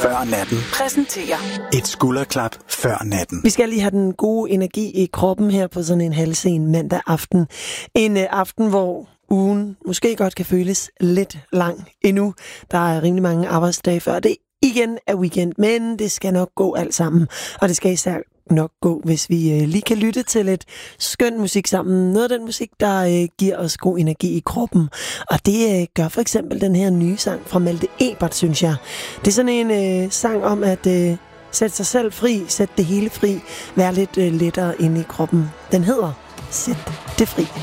før natten præsenterer et skulderklap før natten. Vi skal lige have den gode energi i kroppen her på sådan en halvsen mandag aften. En aften, hvor ugen måske godt kan føles lidt lang endnu. Der er rimelig mange arbejdsdage før det igen er weekend, men det skal nok gå alt sammen. Og det skal især nok gå, hvis vi lige kan lytte til lidt skøn musik sammen. Noget af den musik, der giver os god energi i kroppen. Og det gør for eksempel den her nye sang fra Malte Ebert, synes jeg. Det er sådan en sang om at sætte sig selv fri, sætte det hele fri, være lidt lettere inde i kroppen. Den hedder Sæt det fri.